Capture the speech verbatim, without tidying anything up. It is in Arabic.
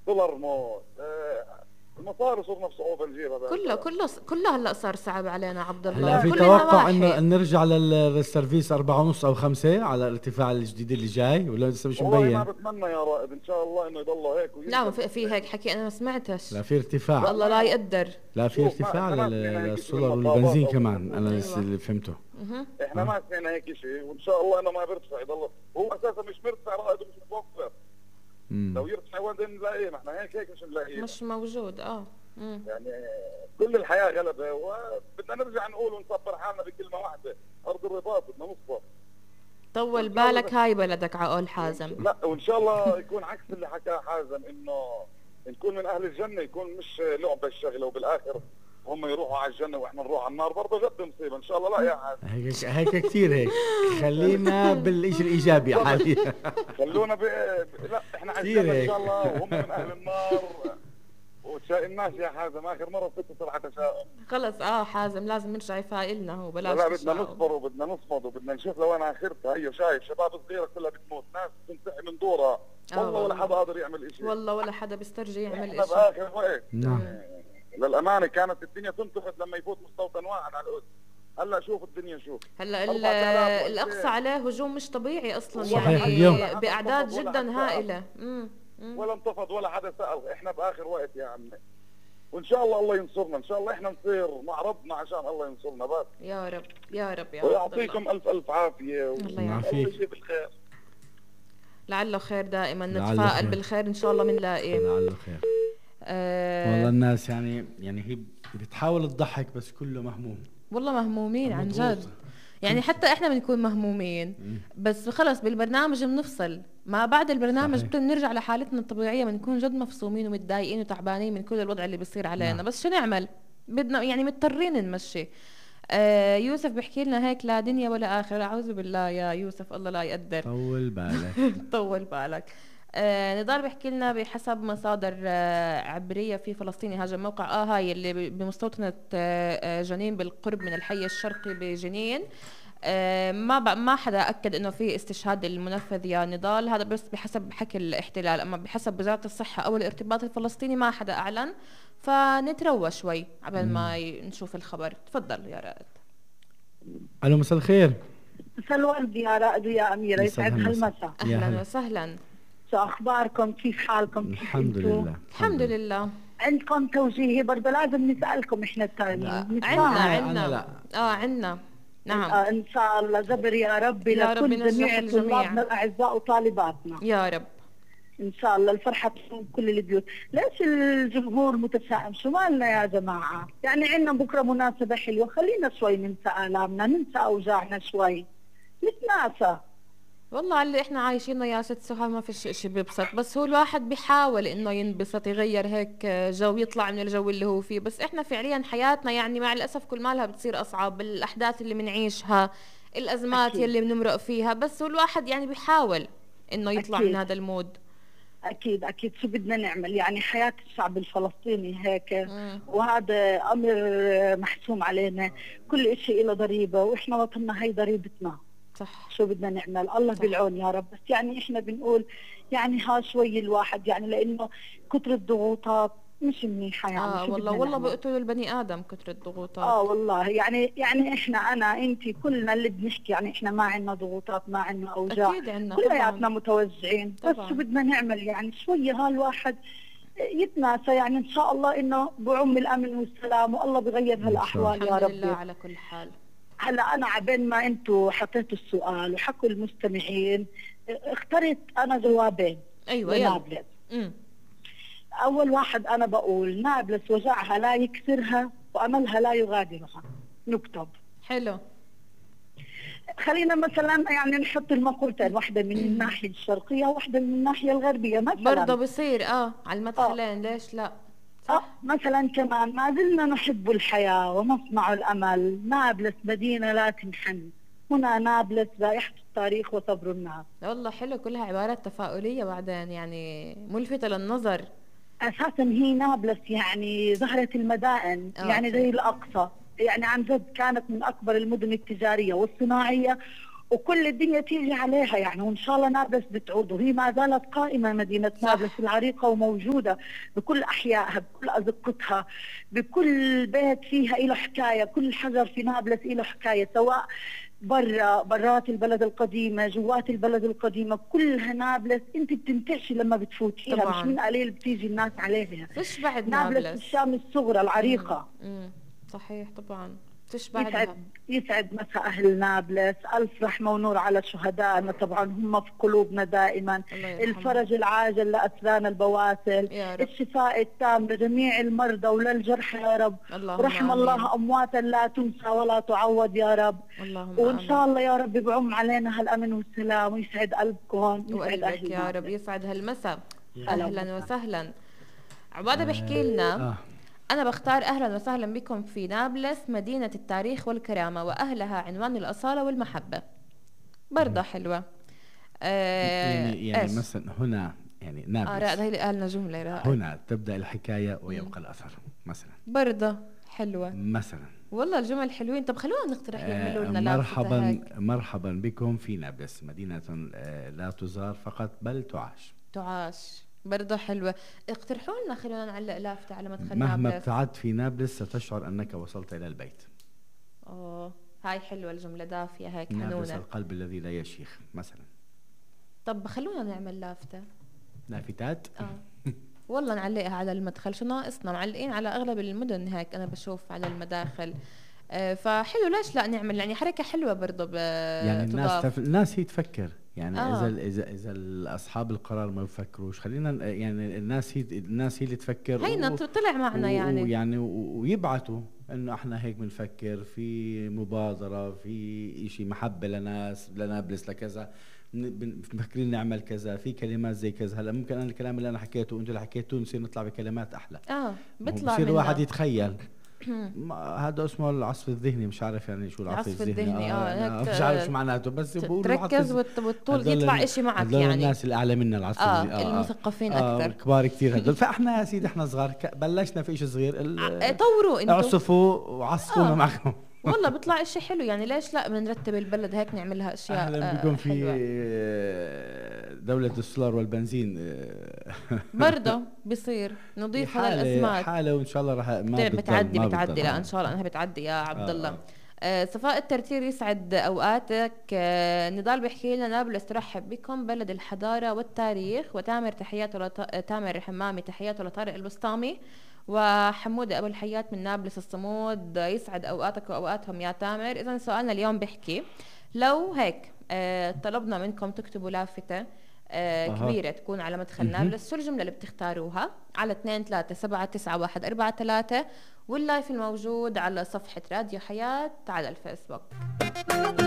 دولار موت. آه، المصاري صرنا بصعوبة نجيبها بقى. كله كله كله هلا صار صعب علينا عبد الله، هلا في كل توقع انه النواحي. نرجع للسيرفيس أربعة ونص او خمسة على الارتفاع الجديد اللي جاي، ولا لسه مش والله ما مبين؟ بتمنى يا رائد ان شاء الله انه يضل هيك لا، ما وينزل. في في هيك حكي، انا ما سمعتش. لا في ارتفاع. الله لا يقدر. لا في شوف، ما ارتفاع احنا ما سمعنا هيك شيء للسولار بالمطابات والبنزين او كمان، انا بالخطوط. لسه اللي فهمته. اها. احنا ما سمعنا هيك شيء، وان شاء الله انه ما بيرتفع يضل هو اساسا مش مرتفع رائد ومش متوفر. مم. لو يرتفع وين بدنا نلاقيه؟ ما احنا هيك هيك مش نلاقيه. مش موجود. اه. مم. يعني كل الحياه غلبه، وبدنا نرجع نقول ونصبر حالنا بكلمه واحده، ارض الرباط بدنا نصبر. طول بالك، هاي بلدك عقول حازم. لا وان شاء الله يكون عكس اللي حكاه حازم، انه نكون من اهل الجنه، يكون مش لعبه الشغله وبالاخر هم يروحوا على الجنه واحنا نروح على النار، برضه جد مصيبه. ان شاء الله لا يا حازم. هيك هيك كثير هيك. خلينا بالشيء الايجابي حاليا. خلونا ب... لا احنا على كثير الجنه ان هيك. شاء الله وهم من اهل النار. وتشائم الناس يا حازم، اخر مره ست سبعة تشاؤم. خلص اه حازم لازم نرجع يفايلنا هو، بلاش لا بدنا تشاؤم. نصبر وبدنا نصمد وبدنا نشوف لوين اخرتها. هيو شايف شباب صغيره كلها بتموت، ناس بتنتهي من دورها. آه والله ولا والله. حدا قادر يعمل شيء. والله ولا حدا بيسترجي يعمل احنا اشي. باخر وقت. نعم. للامانه كانت الدنيا تنتفض لما يفوت مستوطن واحد على القدس. هلا شوف الدنيا شوف. هلا ال- أربعة آلاف الاقصى عليه هجوم مش طبيعي اصلا، صحيح. يعني اليوم. باعداد ولا جدا حدا هائله. امم ولا انتفض ولا حدا سأل. احنا باخر وقت يا عمي، وان شاء الله الله ينصرنا. ان شاء الله احنا نصير مع ربنا عشان الله ينصرنا بس. يا رب يا رب يا عبد الله. ويعطيكم الف الف عافيه الله و- يعافيك. الله يجيب الخير. لعله خير دائما، لعله نتفائل خير. بالخير ان شاء الله بنلاقي. لعله خير. والله آه الناس يعني يعني هي بتحاول تضحك بس كله مهموم. والله مهمومين عن مضغوط. جد. يعني حتى احنا بنكون مهمومين، بس خلص بالبرنامج بنفصل، ما بعد البرنامج صحيح. بنرجع لحالتنا الطبيعيه، بنكون جد مفصومين ومتضايقين وتعبانين من كل الوضع اللي بيصير علينا. نعم. بس شو نعمل؟ بدنا يعني مضطرين نمشي. آه يوسف بيحكي لنا هيك، لا دنيا ولا آخرة. أعوذ بالله يا يوسف، الله لا يقدر. طول بالك. طول بالك. آه نضال بيحكي لنا بحسب مصادر آه عبرية، في فلسطيني هاجم موقع آه هاي اللي ب- بمستوطنة آه آه جنين بالقرب من الحي الشرقي بجنين. آه ما ب- ما حدا أكد إنه في استشهاد المنفذ يا نضال، هذا بس بحسب حكي الاحتلال، أما بحسب وزارة الصحة أو الارتباط الفلسطيني ما حدا أعلن. فنتروى شوي قبل ما ي- نشوف الخبر. تفضل يا رائد. الو مساء الخير. مساء الورد يا رائد ويا أميرة، مساء يسعد الهلا. هالمساء. يا أهلا هلا. وسهلا. شو أخباركم؟ كيف حالكم؟ كيف الحمد انتو؟ لله. الحمد لله. عندكم توجيهي برضه لازم نسألكم إحنا التانيين. عنا نتفاهم. أنا عنا لا. اه عنا. نعم آه إن شاء الله زبر يا ربي يا رب لكل ينجح جميع الجميع. طلابنا الأعزاء وطالباتنا. يا رب. إن شاء الله الفرحة تكون كل البيوت. ليش الجمهور متشائم؟ شو مالنا يا جماعة؟ يعني عندنا بكرة مناسبة حلوة، خلينا شوي ننسى آلامنا، ننسى أوجاعنا شوي، نتناسى. والله اللي احنا عايشينه يا ست سهى ما فيش اشي بيبسط، بس هو الواحد بيحاول انه ينبسط، يغير هيك جو، يطلع من الجو اللي هو فيه. بس احنا فعليا حياتنا يعني مع الاسف كل مالها بتصير اصعب، الاحداث اللي بنعيشها، الازمات أكيد. يلي بنمرق فيها، بس هو الواحد يعني بيحاول انه يطلع أكيد. من هذا المود. أكيد أكيد. شو بدنا نعمل؟ يعني حياة الشعب الفلسطيني هيك، مم. وهذا أمر محسوم علينا، كل إشي له ضريبة، وإحنا وطننا هي ضريبتنا. صح. شو بدنا نعمل؟ الله صح. بالعون يا رب. بس يعني إحنا بنقول يعني ها شوي الواحد، يعني لأنه كتر الضغوطات مش منيحة. يعني اه شو والله بدنا والله نعمل؟ بيقتلوا البني ادم كتر الضغوطات. اه والله يعني يعني احنا انا انت كلنا اللي بنحكي، يعني احنا ما عندنا ضغوطات، ما عندنا اوجاع، اكيد عنا كلياتنا طبعا. متوزعين. بس طبعاً. شو بدنا نعمل؟ يعني شوية هالواحد يتناسى. يعني ان شاء الله انه بعم الامن والسلام، والله بغير هالاحوال يا الحمد لله ربي. على كل حال. هلا انا عبين ما انتم حطيتوا السؤال وحكوا المستمعين، اخترت انا جوابين ايوه يلا. لنابلس. امم اول واحد انا بقول نابلس وجعها لا يكسرها واملها لا يغادرها. نكتب. حلو. خلينا مثلا يعني نحط المقولتين، واحدة من الناحية الشرقية وواحدة من الناحية الغربية مثلا. برضه بصير اه على المدخلين، ليش لا؟ آه صح. مثلا كمان ما زلنا نحب الحياة ومصنع الأمل، نابلس مدينة لا تنحن، هنا نابلس رائحة التاريخ وصبر الناس. والله حلو، كلها عبارات تفاؤلية بعدين يعني ملفتة للنظر. أساسا هي نابلس يعني زهرة المدائن، آه، يعني أكيد. زي الأقصى، يعني عن جد كانت من أكبر المدن التجارية والصناعية وكل الدنيا تيجي عليها يعني، وإن شاء الله نابلس بتعود، وهي ما زالت قائمة مدينة صح. نابلس العريقة وموجودة بكل أحيائها بكل أزقتها، بكل بيت فيها له حكاية، كل حجر في نابلس له حكاية، سواء برا برات البلد القديمة جوات البلد القديمة، كلها نابلس انت بتنتعشي لما بتفوتيها، طبعاً. مش من قليل بتيجي الناس عليها. فيش بعد نابلس نابلس. الشام الصغرى العريقة. امم صحيح طبعا، فيش يسعد بعدها. يسعد مساء أهل نابلس، ألف رحمة ونور على شهدائنا، طبعا هم في قلوبنا دائما. الله يرحمهم. الفرج العاجل لأسران البواسل، يا رب. الشفاء التام لجميع المرضى وللجرحى يا رب. اللهم رحم آمين. الله أمواتا لا تنسى ولا تعوض يا رب. اللهم وإن آمين. شاء الله يا رب بعم علينا هالأمن والسلام، ويسعد قلبكم ويسعد وقلبك أهل يا رب، نابلس. يسعد هالمساء. هلا اهلا وسهلا. وسهلا. عبادة بحكي لنا آه. أنا بختار أهلا وسهلا بكم في نابلس مدينة التاريخ والكرامة، وأهلها عنوان الأصالة والمحبة. برضه حلوة. آه يعني يعني إيش؟ مثلا هنا يعني آه نابلس، رائد، هي اللي قالنا جملة رائد. هنا تبدأ الحكاية ويبقى الأثر مثلا. برضه حلوة مثلا والله، الجمل حلوين. طب خلونا نقترح يعملوا لنا آه، لافتة مرحبا هيك. مرحبا بكم في نابلس مدينة آه، لا تزار فقط بل تعاش. تعاش برضه حلوة. اقترحوا لنا، خلونا نعلق لافتة على مدخل مهما نابلس. ابتعدت في نابلس ستشعر أنك وصلت إلى البيت. اه هاي حلوة الجملة، دافية هيك نابلس حنونة. القلب الذي لا يشيخ مثلا. طب خلونا نعمل لافتة. لافتات. اه والله نعلقها على المدخل، شو ناقصنا؟ معلقين على اغلب المدن هيك انا بشوف على المداخل. آه فحلو، ليش لا نعمل يعني حركة حلوة برضه ب يعني الناس تضاف. تف... الناس هي تفكر يعني آه. اذا اذا اذا اصحاب القرار ما بفكروش، خلينا ن- يعني الناس هي الناس هي اللي تفكر. هينا و... طلع معنا يعني. ويعني و- ويبعتوا انه احنا هيك بنفكر في مبادره، في شيء محبه لناس لنابلس لكذا، بن- بن- مفكرين نعمل كذا، في كلمات زي كذا. هلا ممكن انا الكلام اللي انا حكيته وانتوا اللي حكيتوه نصير نطلع بكلمات احلى. اه بيطلع بصير منها. الواحد يتخيل. ما- هذا اسمه العصف الذهني، مش عارف يعني شو العصف العصف الذهني. الذهني، آه، يعني هيك مش عارف شو معناته، بس ت- بقولوا العصف تركز الذ- وت- والطول هدول يطلع ال- اشي معك هدول يعني. الناس اللي اعلى منا العصف اه الذهني. المثقفين آه اكثر. كبار كثير هدول. فاحنا يا سيدي احنا صغار ك- بلشنا في شيء صغير ال- ع- طوروا انتوا. اعصفوا وعصفونا آه. معكم. والله بيطلع اشي حلو يعني، ليش لا بنرتب البلد هيك نعملها اشياء اهلا آه، بكم في حلوة. آه، دولة السولار والبنزين. آه، برضه بصير نضيف هذا حالة الاسماء. حالة وان شاء الله راح ما بت- بتضل- بتعدي ما بتعدي بتضل. لا ان شاء الله انها بتعدي يا عبد آه، الله. آه. آه، صفاء الترتير يسعد اوقاتك. آه، نضال بيحكي لنا نابلس ترحب بكم بلد الحضاره والتاريخ، وتامر تحياته لط... تامر حمامي تحياته لطارق البسطامي، وحمودة ابو الحيات من نابلس الصمود. آه، يسعد اوقاتك واوقاتهم يا تامر. اذا سؤالنا اليوم بيحكي لو هيك آه، طلبنا منكم تكتبوا لافته آه، أها. كبيرة تكون على مدخل مهم. نابلس، شو الجملة اللي بتختاروها؟ على اثنين ثلاثة سبعة تسعة واحد أربعة ثلاثة، واللايف الموجود على صفحة راديو حياة على الفيسبوك.